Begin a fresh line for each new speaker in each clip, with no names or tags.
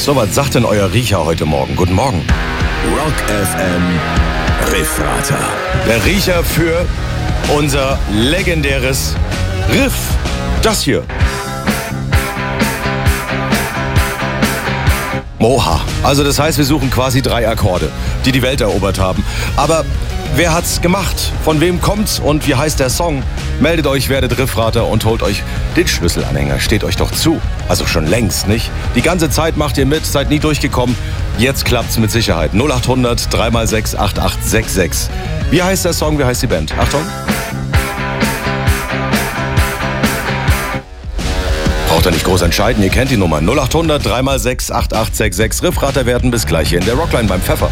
So, was sagt denn euer Riecher heute Morgen? Guten Morgen.
Rock FM Riffrater.
Der Riecher für unser legendäres Riff. Das hier. Oha. Also das heißt, wir suchen quasi 3 Akkorde, die die Welt erobert haben. Aber wer hat's gemacht? Von wem kommt's? Und wie heißt der Song? Meldet euch, werdet Riffrater und holt euch den Schlüsselanhänger. Steht euch doch zu. Also schon längst, nicht? Die ganze Zeit macht ihr mit, seid nie durchgekommen. Jetzt klappt's mit Sicherheit. 0800 3x6 8866. Wie heißt der Song? Wie heißt die Band? Achtung. Braucht ihr nicht groß entscheiden, ihr kennt die Nummer. 0800 3x6 8866. Riffrater werden bis gleich hier in der Rockline beim Pfeffer.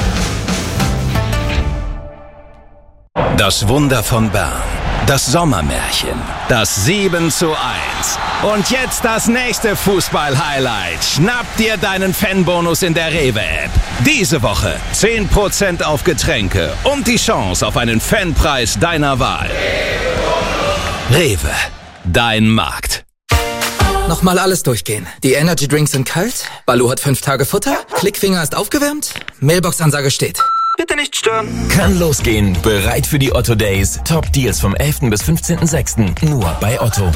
Das Wunder von Bern. Das Sommermärchen. Das 7:1. Und jetzt das nächste Fußball-Highlight. Schnapp dir deinen Fanbonus in der Rewe-App. Diese Woche 10% auf Getränke und die Chance auf einen Fanpreis deiner Wahl. Rewe. Dein Markt.
Nochmal alles durchgehen. Die Energy Drinks sind kalt, Baloo hat 5 Tage Futter, Klickfinger ist aufgewärmt, Mailbox-Ansage steht. Bitte nicht stören.
Kann losgehen. Bereit für die Otto Days. Top Deals vom 11. bis 15.06. Nur bei Otto.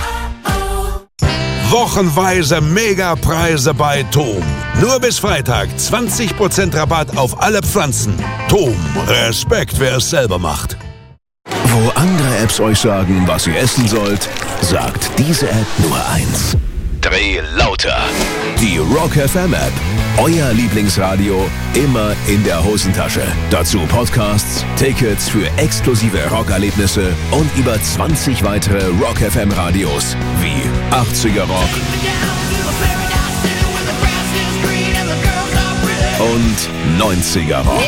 Wochenweise Megapreise bei Tom. Nur bis Freitag 20% Rabatt auf alle Pflanzen. Tom, Respekt, wer es selber macht.
Wo andere Apps euch sagen, was ihr essen sollt, sagt diese App nur eins. Dreh lauter. Die Rock FM App. Euer Lieblingsradio immer in der Hosentasche. Dazu Podcasts, Tickets für exklusive Rockerlebnisse und über 20 weitere Rock FM Radios wie 80er Rock und 90er Rock.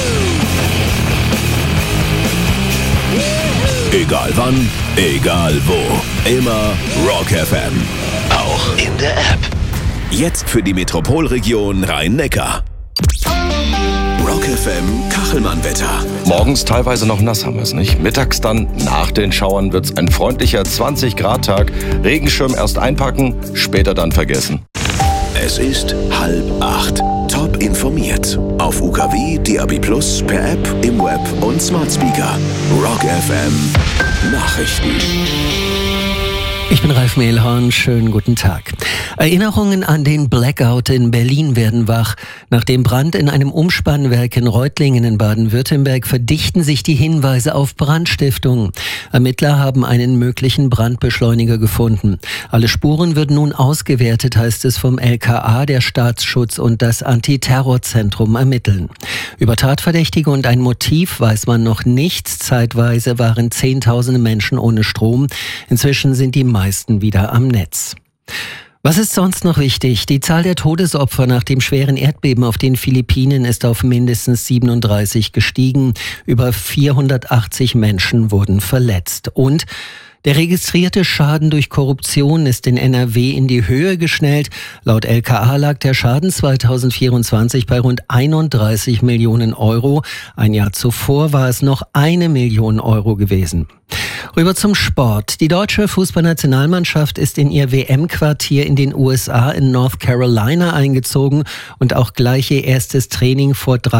Egal wann, egal wo. Immer Rock FM. Auch in der App. Jetzt für die Metropolregion Rhein-Neckar. Rock FM Kachelmann-Wetter.
Morgens teilweise noch nass haben wir es, nicht? Mittags dann nach den Schauern wird's ein freundlicher 20-Grad-Tag. Regenschirm erst einpacken, später dann vergessen.
Es ist 7:30. Top informiert. Auf UKW, DAB+, per App, im Web und Smart Speaker. Rock FM Nachrichten.
Ich bin Ralf Mehlhorn, schönen guten Tag. Erinnerungen an den Blackout in Berlin werden wach. Nach dem Brand in einem Umspannwerk in Reutlingen in Baden-Württemberg verdichten sich die Hinweise auf Brandstiftung. Ermittler haben einen möglichen Brandbeschleuniger gefunden. Alle Spuren wird nun ausgewertet, heißt es vom LKA, der Staatsschutz und das Antiterrorzentrum ermitteln. Über Tatverdächtige und ein Motiv weiß man noch nichts. Zeitweise waren Zehntausende Menschen ohne Strom. Inzwischen sind die meisten wieder am Netz. Was ist sonst noch wichtig? Die Zahl der Todesopfer nach dem schweren Erdbeben auf den Philippinen ist auf mindestens 37 gestiegen. Über 480 Menschen wurden verletzt. Und der registrierte Schaden durch Korruption ist in NRW in die Höhe geschnellt. Laut LKA lag der Schaden 2024 bei rund 31 Millionen Euro. Ein Jahr zuvor war es noch 1 Million Euro gewesen. Rüber zum Sport. Die deutsche Fußballnationalmannschaft ist in ihr WM-Quartier in den USA in North Carolina eingezogen und auch gleich ihr erstes Training vor 3